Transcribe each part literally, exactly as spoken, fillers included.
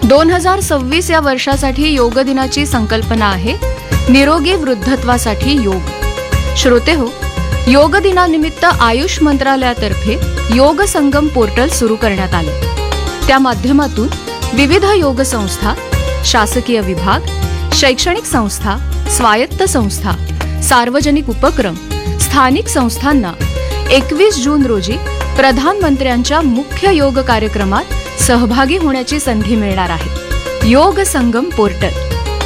दोन हजार सव्वीस या वर्षासाठी योग दिनाची संकल्पना आहे निरोगी वृद्धत्वासाठी योग. श्रोते हो, योग दिनानिमित्त आयुष मंत्रालयातर्फे योग संगम पोर्टल सुरू करण्यात आले. त्या माध्यमातून विविध योग संस्था, शासकीय विभाग, शैक्षणिक संस्था, स्वायत्त संस्था, सार्वजनिक उपक्रम, स्थानिक संस्थांना एकवीस जून रोजी प्रधानमंत्र्यांच्या मुख्य योग कार्यक्रमात सहभागी होण्याची संधी मिळणार आहे. योग संगम पोर्टल.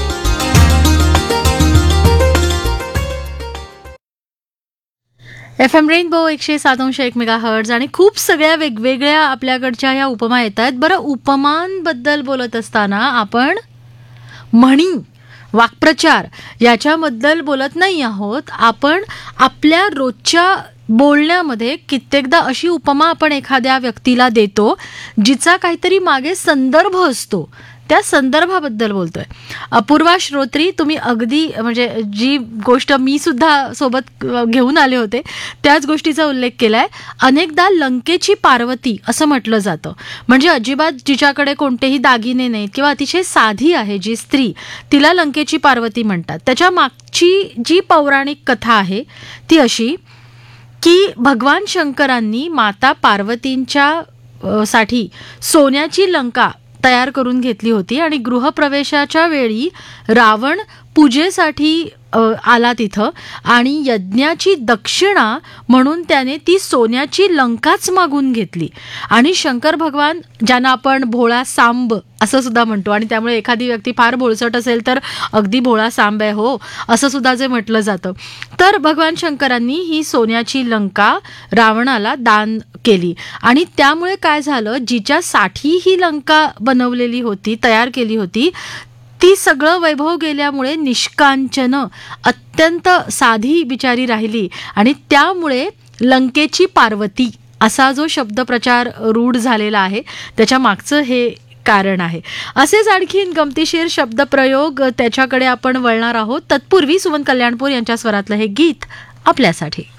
एफ एम रेनबो एकशे सात अंश एक मेगा हर्ट्ज आणि खूप सगळ्या वेगवेगळ्या आपल्याकडच्या ह्या उपमा येत आहेत. बरं, उपमांबद्दल बोलत असताना आपण म्हणी, वाक्प्रचार याच्याबद्दल बोलत नाही आहोत. आपण आपल्या रोजच्या बोलण्यामध्ये कित्येकदा अशी उपमा आपण एखाद्या व्यक्तीला देतो जिचा काहीतरी मागे संदर्भ असतो, त्या संदर्भाबद्दल बोलतोय. अपूर्वा श्रोत्री, तुम्ही अगदी म्हणजे जी गोष्ट मी सुद्धा सोबत घेऊन आले होते त्याच गोष्टीचा उल्लेख केलाय. अनेकदा लंकेची पार्वती असं म्हटलं जातं, म्हणजे अजिबात जिच्याकडे कोणतेही दागिने नाहीत किंवा अतिशय साधी आहे जी स्त्री, तिला लंकेची पार्वती म्हणतात. त्याच्या मागची जी पौराणिक कथा आहे ती अशी की भगवान शंकरांनी माता पार्वतींच्या साठी सोन्याची लंका तयार करून घेतली होती आणि गृहप्रवेशाच्या वेळी रावण पूजेसाठी आला तिथं आणि यज्ञाची दक्षिणा म्हणून त्याने ती सोन्याची लंकाच मागून घेतली. आणि शंकर भगवान, ज्यांना आपण भोळा सांब असं सुद्धा म्हणतो, आणि त्यामुळे एखादी व्यक्ती फार भोळसट असेल तर अगदी भोळा सांब आहे हो असं सुद्धा जे म्हटलं जातं, तर भगवान शंकरांनी ही सोन्याची लंका रावणाला दान केली. आणि त्यामुळे काय झालं, जिच्यासाठी ही लंका बनवलेली होती, तयार केली होती, ती सगळं वैभव गेल्यामुळे निष्कांचन, अत्यंत साधी बिचारी राहिली आणि त्यामुळे लंकेची पार्वती असा जो शब्दप्रचार रूढ झालेला आहे त्याच्या मागचं हे कारण आहे. असेच आणखीन गमतीशीर शब्दप्रयोग त्याच्याकडे आपण वळणार आहोत. तत्पूर्वी सुमन कल्याणपूर यांच्या स्वरातलं हे गीत आपल्यासाठी.